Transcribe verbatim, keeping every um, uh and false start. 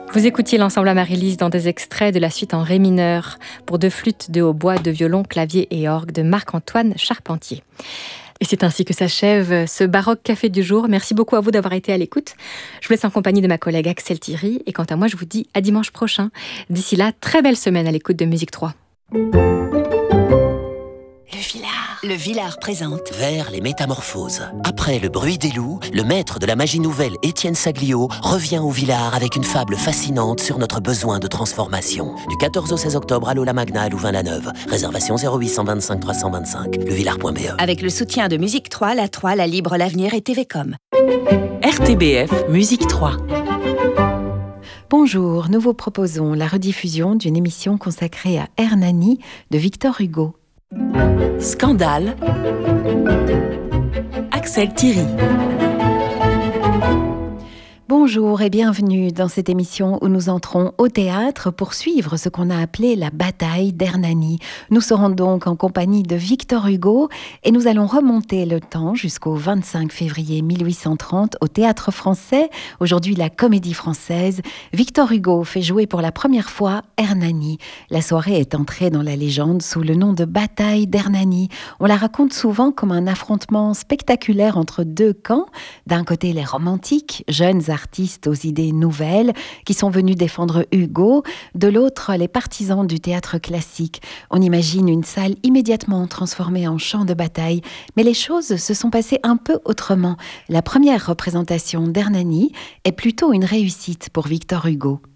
Vous écoutiez l'ensemble Amaryllis dans des extraits de la suite en ré mineur pour deux flûtes, deux hautbois, deux violons, clavier et orgue de Marc-Antoine Charpentier. Et c'est ainsi que s'achève ce baroque café du jour. Merci beaucoup à vous d'avoir été à l'écoute. Je vous laisse en compagnie de ma collègue Axel Thierry. Et quant à moi, je vous dis à dimanche prochain. D'ici là, très belle semaine à l'écoute de Musique trois. Le Villard. Le Villard présente Vers les métamorphoses. Après Le bruit des loups, le maître de la magie nouvelle Étienne Saglio revient au Villard avec une fable fascinante sur notre besoin de transformation. Du quatorze au seize octobre à l'Aula Magna à Louvain-la-Neuve. Réservation zéro huit cent vingt-cinq trois cent vingt-cinq. levillard point b e. avec le soutien de Musique trois, La trois, La Libre, l'Avenir et T V Com. R T B F Musique trois. Bonjour, nous vous proposons la rediffusion d'une émission consacrée à Hernani de Victor Hugo. Scandale. Axel Thierry. Bonjour et bienvenue dans cette émission où nous entrons au théâtre pour suivre ce qu'on a appelé la bataille d'Hernani. Nous serons donc en compagnie de Victor Hugo et nous allons remonter le temps jusqu'au vingt-cinq février mille huit cent trente au Théâtre Français, aujourd'hui la Comédie Française. Victor Hugo fait jouer pour la première fois Hernani. La soirée est entrée dans la légende sous le nom de bataille d'Hernani. On la raconte souvent comme un affrontement spectaculaire entre deux camps. D'un côté les romantiques, jeunes artistes artistes aux idées nouvelles qui sont venus défendre Hugo, de l'autre les partisans du théâtre classique. On imagine une salle immédiatement transformée en champ de bataille, mais les choses se sont passées un peu autrement. La première représentation d'Hernani est plutôt une réussite pour Victor Hugo.